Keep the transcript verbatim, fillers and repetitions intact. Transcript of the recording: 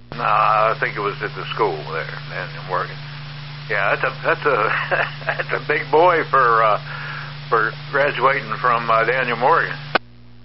No, I think it was at the school there, Daniel Morgan. Yeah, that's a that's a that's a big boy for uh, for graduating from uh, Daniel Morgan.